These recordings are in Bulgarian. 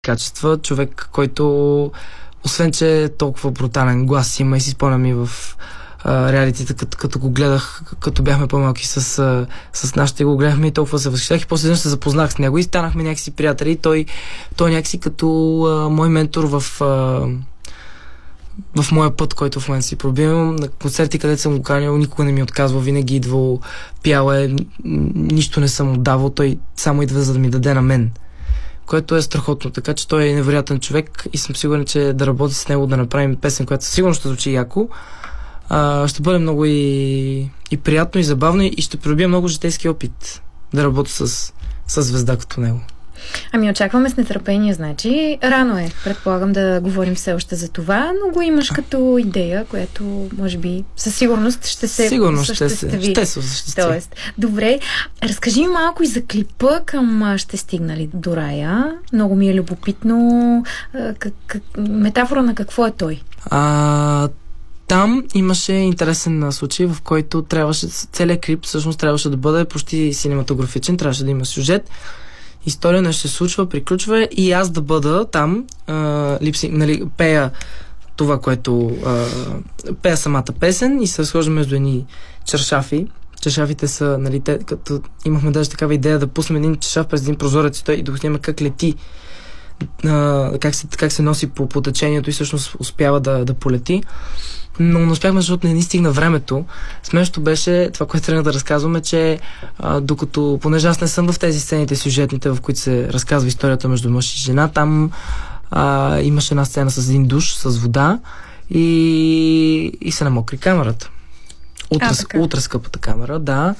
качества. Човек, който освен, че е толкова брутален глас има и си спомням и в реалитета, като го гледах, като бяхме по-малки с нашите, го гледахме и толкова се възхищах и после се запознах с него и станахме някакси приятели. Той някакси като мой ментор в моя път, който в момента си пробивам. На концерти, където съм го канил, никога не ми отказва, винаги идвал, пял е, нищо не съм отдавал, той само идва за да ми даде на мен. Което е страхотно, така че той е невероятен човек и съм сигурен, че да работи с него, да направим песен, която сигурно ще звучи яко, ще бъде много и приятно, и забавно, и ще придобия много житейски опит да работя с звезда като него. Ами очакваме с нетърпение, значи. Рано е, предполагам, да говорим все още за това, но го имаш като идея, която може би със сигурност ще се осъществи. Ще се осъществи. Тоест, добре, разкажи ми малко и за клипа към "Ще стигнали до рая". Много ми е любопитно. Метафора на какво е той? Там имаше интересен случай, в който целият клип всъщност трябваше да бъде почти синематографичен, трябваше да има сюжет. История не ще се случва, приключва и аз да бъда там, пея това, което пея самата песен и се разхождам между едни чершафи. Чершафите са, като имахме даже такава идея да пуснем един чершаф през един прозорец и да го снимаме как лети, как се носи по течението и всъщност успява да полети. Но не успяхме, защото не ни стигна времето. Смешното беше това, което трябва да разказваме, че понеже аз не съм в тези сцените сюжетните, в които се разказва историята между мъж и жена, там имаше една сцена с един душ, с вода и се намокри камерата. Утре скъпата камера, да.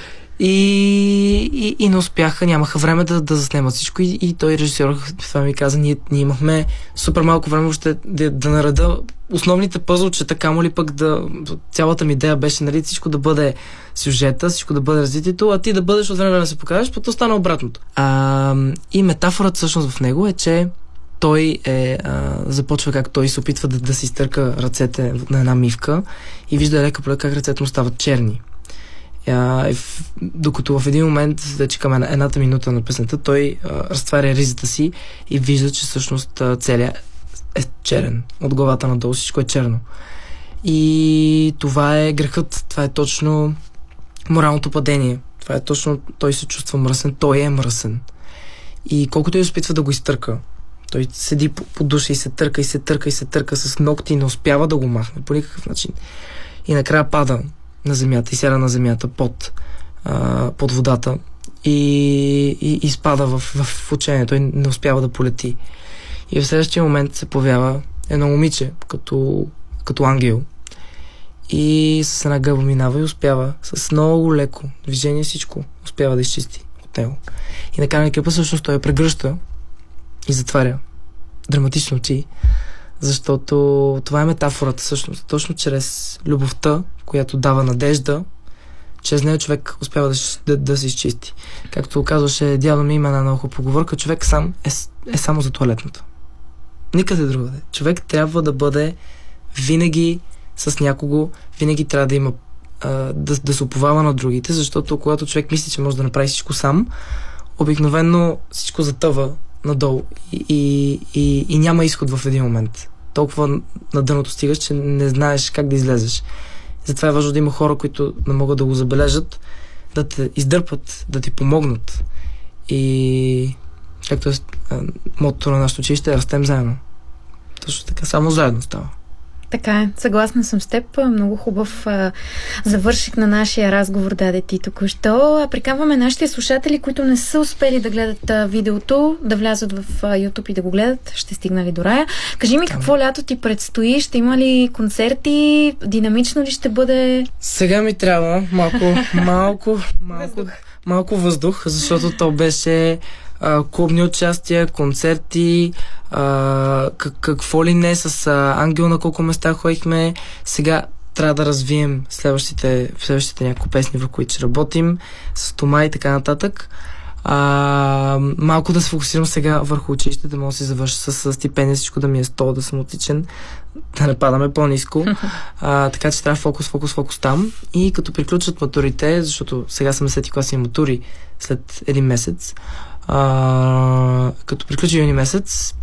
И не успяха, нямаха време да заснемат всичко и той режисьор това ми каза, ние имахме супер малко време още да нареда основните пъзълчета, камо ли пък цялата ми идея беше, всичко да бъде сюжета, всичко да бъде развитието, а ти да бъдеш от време да се покажеш, пък то стана обратното. И метафората всъщност в него е, че той започва как той се опитва да си изтърка ръцете на една мивка и вижда лека по лека как ръцете му стават черни. Докато в един момент, вече към едната минута на песента, той разтваря ризата си и вижда, че всъщност целият е черен. От главата надолу всичко е черно. И това е грехът. Това е точно моралното падение. Това е точно, той се чувства мръсен. Той е мръсен. И колкото и опитва да го изтърка, той седи по душа и се търка с ногти и не успява да го махне по никакъв начин. И накрая пада на земята и сяда на земята под водата и изпада в учението. Той не успява да полети. И в следващия момент се появява едно момиче, като ангел. И с една гъба минава и успява с много леко движение всичко успява да изчисти от него. И накрая на клипа всъщност той я прегръща и затваря драматично очи, защото това е метафората всъщност. Точно чрез любовта, която дава надежда, чрез нея човек успява да се изчисти. Както казваше дядо ми, има една много хубава поговорка, човек сам е само за тоалетната. Никъде другаде. Човек трябва да бъде винаги с някого, винаги трябва да има да се уповава на другите, защото когато човек мисли, че може да направи всичко сам, обикновено всичко затъва надолу и няма изход в един момент. Толкова на дъното стигаш, че не знаеш как да излезеш. Затова е важно да има хора, които не могат да го забележат, да те издърпат, да ти помогнат. И както е мотото на нашето училище, растем заедно. Точно така, само заедно става. Така е, съгласна съм с теб. Много хубав завършик на нашия разговор даде ти току-що. Приканваме нашите слушатели, които не са успели да гледат видеото, да влязат в YouTube и да го гледат. Ще стигнали до рая. Кажи ми какво лято ти предстои? Ще има ли концерти? Динамично ли ще бъде? Сега ми трябва малко въздух, защото то беше клубни участия, концерти, какво ли не, с Ангел на колко места ходихме. Сега трябва да развием следващите няколко песни, в които ще работим, с Тома и така нататък. Малко да се фокусирам сега върху училище, да мога да се завърша с стипендия, всичко да ми е 100, да съм отличен, да не падаме по-ниско. Така че трябва фокус там. И като приключат матурите, защото сега съм 10-ти класи матури след един месец, като приключи юни месец,